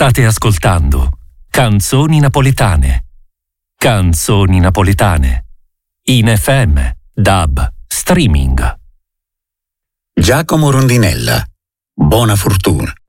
State ascoltando Canzoni Napoletane. Canzoni Napoletane. In FM, DAB, streaming. Giacomo Rondinella. Buona fortuna.